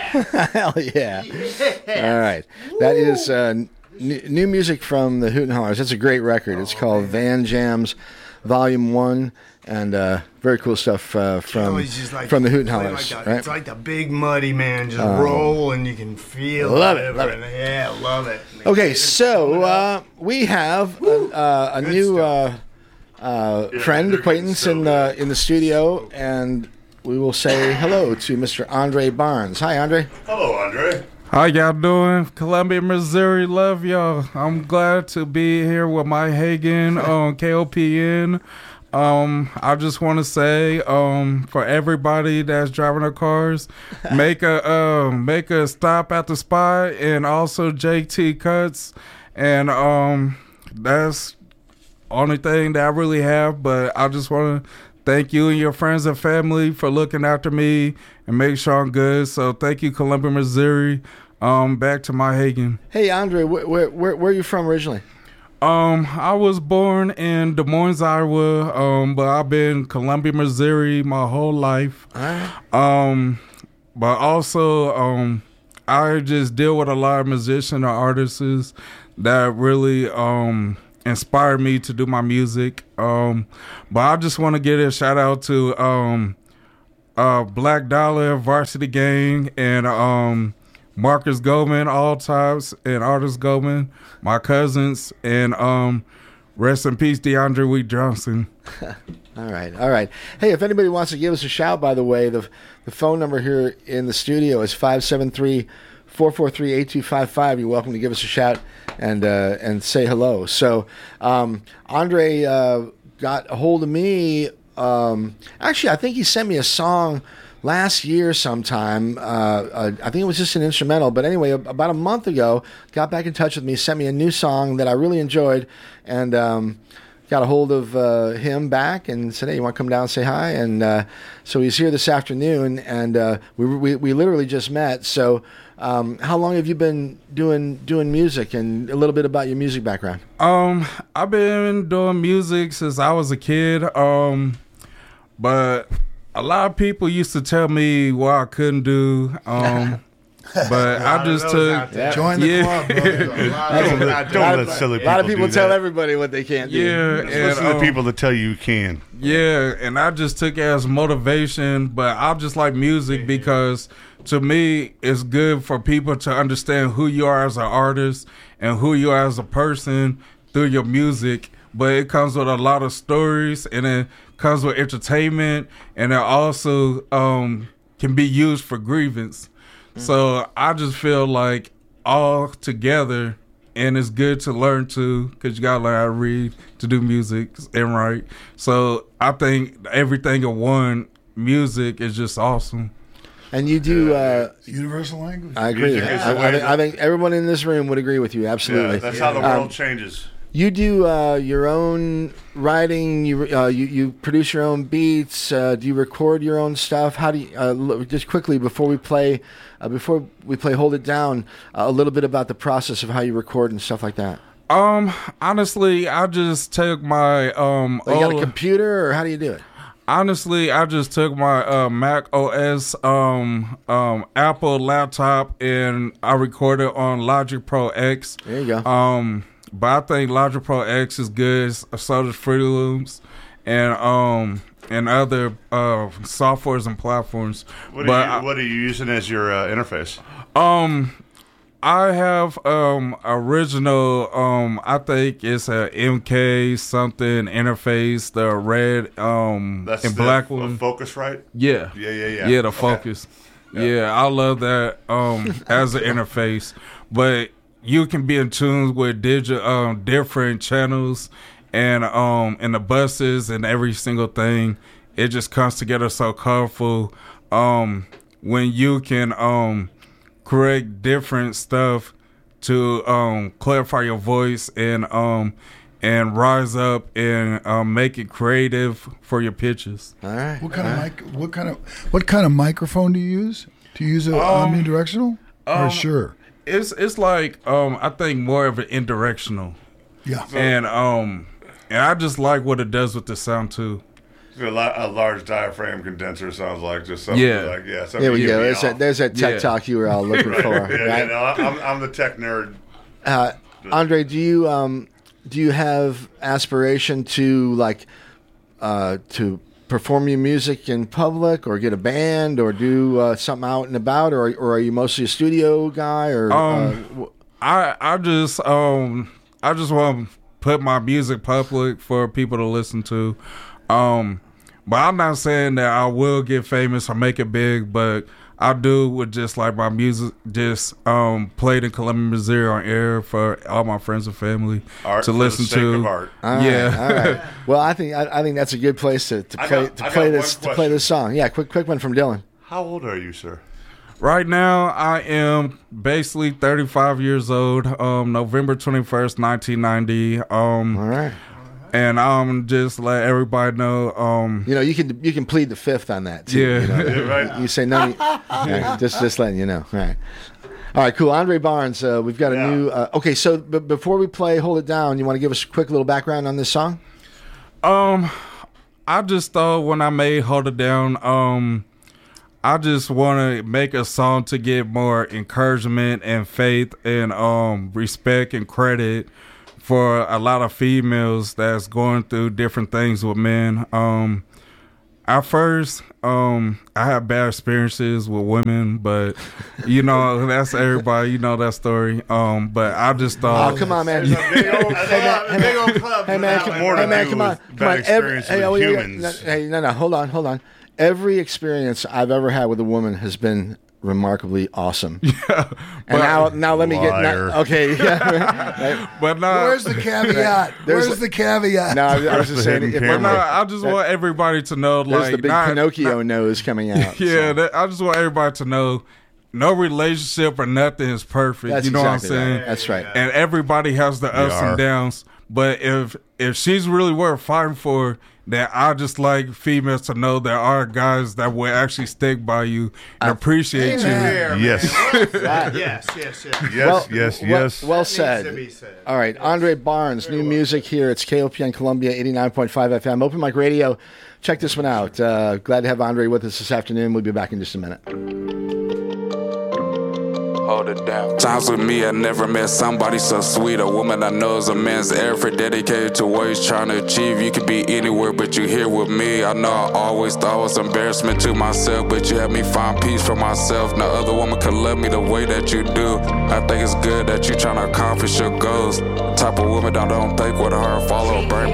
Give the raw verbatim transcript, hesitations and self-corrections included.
Hell yeah. yeah. All right. That is uh, n- new music from the Hoot and Hollers. It's a great record. It's called Van Jams Volume one. And uh, very cool stuff uh, from like, from the Hoot and Hollers. Like right? It's like the big muddy, man. Just um, roll and you can feel love it. it. Love it. Yeah, love it. Okay, so uh, we have a, uh, a new uh, uh, yeah, friend, acquaintance so in the, in the studio, and we will say hello to Mister Andre Barnes. Hi, Andre. Hello, Andre. How y'all doing? Columbia, Missouri, love y'all. I'm glad to be here with Mike Hagan on K O P N. Um, I just want to say, um, for everybody that's driving their cars, make a uh, make a stop at the spot, and also J T Cuts, and um, that's only thing that I really have. But I just want to thank you and your friends and family for looking after me and make sure I'm good. So thank you, Columbia, Missouri. Um, back to my Hagan. Hey, Andre, wh- where where where are you from originally? Um, I was born in Des Moines, Iowa, um, but I've been in Columbia, Missouri my whole life. Right. Um, but also, um, I just deal with a lot of musicians or artists that really um inspired me to do my music. Um, but I just want to give a shout out to um, uh, Black Dollar, Varsity Gang, and um. Marcus Goldman, All Tops, and Artist Goldman, my cousins, and um, rest in peace, DeAndre Wheat Johnson. all right, all right. Hey, if anybody wants to give us a shout, by the way, the the phone number here in the studio is five seven three, four four three, eight two five five. You're welcome to give us a shout and uh, and say hello. So, um, Andre uh, got a hold of me. Um, actually, I think he sent me a song last year sometime. Uh, uh, I think it was just an instrumental. But anyway, about a month ago, got back in touch with me, sent me a new song that I really enjoyed, and um, got a hold of uh, him back and said, hey, you want to come down and say hi? And uh, so he's here this afternoon, and uh, we, we we literally just met. So um, how long have you been doing doing music, and a little bit about your music background? Um, I've been doing music since I was a kid, um, but a lot of people used to tell me what I couldn't do, um, but I just took Yeah. Join the Yeah. club, brother. A lot of Don't people let, out don't there. let silly A people lot of people do tell that. everybody what they can't do. yeah, and, Listen to um, people that tell you you can. Yeah, and I just took it as motivation, but I just like music because to me it's good for people to understand who you are as an artist and who you are as a person through your music. But it comes with a lot of stories, and it comes with entertainment, and it also um, can be used for grievance. Mm-hmm. So I just feel like all together, and it's good to learn to, because you got to learn how to read, to do music and write. So I think everything in one, music is just awesome. And you do. Uh, Universal language. I agree. Music is I, the I, way think, that- I think everyone in this room would agree with you. Absolutely. Yeah, that's how the world Um, changes. You do uh, your own writing. You, uh, you you produce your own beats. Uh, do you record your own stuff? How do you? Uh, look, just quickly before we play, uh, before we play, hold it down. Uh, a little bit about the process of how you record and stuff like that. Um, honestly, I just took my um. Like, you got a old- computer, or how do you do it? Honestly, I just took my uh, Mac O S um, um, Apple laptop and I recorded on Logic Pro X. There you go. Um, but I think Logic Pro X is good. So does Fruity Loops and um and other uh, softwares and platforms. What are, but you, I- what are you using as your uh, interface? um. I have um original um I think it's a M K something interface, the red um That's and the black f- one. Focusrite? Yeah. Yeah, yeah, yeah. Yeah, the Okay. Focus. Yeah, I love that um as an interface. But you can be in tune with digital um different channels and um and the buses and every single thing. It just comes together so colorful. Um when you can um correct different stuff to um clarify your voice and um and rise up and um, make it creative for your pitches. All right. What kind of mic? What kind of what kind of microphone do you use? Do you use a Um, omnidirectional or um, sure? It's it's like um I think more of an indirectional. Yeah. And um and I just like what it does with the sound too. A, la- a large diaphragm condenser sounds like just something Yeah. like yeah. Something There we to go. get me There's that, off. there's that tech Yeah. talk you were all looking for. yeah, Right? yeah, no, I'm, I'm the tech nerd. Uh, Andre, do you um, do you have aspiration to like uh, to perform your music in public, or get a band, or do uh, something out and about, or or are you mostly a studio guy? Or Um, uh, w- I I just um I just want to put my music public for people to listen to. Um, but I'm not saying that I will get famous or make it big, but I do with just like my music just um played in Columbia, Missouri on air for all my friends and family Art to for listen the sake to. of art. all right, yeah. all right. Well, I think I, I think that's a good place to, to I play got- to I play got this one to play question. this song. Yeah, quick quick one from Dylan. How old are you, sir? Right now, I am basically thirty-five years old. Um, November twenty-first, nineteen ninety. Um, All right. and um, just let everybody know. Um, You know, you can you can plead the fifth on that too. Yeah. You, know? Yeah, right. You say none. Of, yeah, just just letting you know. All right. All right, cool. Andre Barnes, uh, we've got a Yeah. new. Uh, okay, so b- before we play "Hold It Down," you want to give us a quick little background on this song? Um, I just thought when I made Hold It Down, um, I just want to make a song to get more encouragement and faith and um respect and credit for a lot of females that's going through different things with men. Um, at first, um, I had bad experiences with women, but you know that's everybody. You know that story. Um, but I just thought, Oh, come on, man. There's a big old, Hey, man, a big old club. Hey for man, that come, one. More hey to man, do come on, with come bad on. Every, experience hey, with oh, yeah, yeah. humans. No, hey, no, no, hold on, hold on. Every experience I've ever had with a woman has been remarkably awesome. but, And now, now let me get. Liar. Now, okay, yeah. Right. but no, Where's the caveat? There's Where's a- the caveat? No, I, I was just the saying. hidden If but camera. no, I just want everybody to know, there's like, the big not- Pinocchio nose coming out. Yeah, so. that, I just want everybody to know no relationship or nothing is perfect. That's you know exactly what I'm saying? right. That's right. And everybody has the ups are. and downs. But if if she's really worth fighting for, then I just like females to know there are guys that will actually stick by you and appreciate you. There, man. Yes. yes, yes, yes. Yes, Well, yes, well- yes. Well Needs to said. be said. All right, Andre Barnes, new music here. It's K O P N Columbia, eighty-nine point five F M, Open Mic Radio. Check this one out. Uh, glad to have Andre with us this afternoon. We'll be back in just a minute. Hold it down. Times with me, I never met somebody so sweet. A woman I know is a man's effort, dedicated to what he's trying to achieve. You could be anywhere, but you're here with me. I know I always thought it was embarrassment to myself, but you helped me find peace for myself. No other woman could love me the way that you do. I think it's good that you're trying to accomplish your goals. The type of woman that don't think with her heart, follow her brain,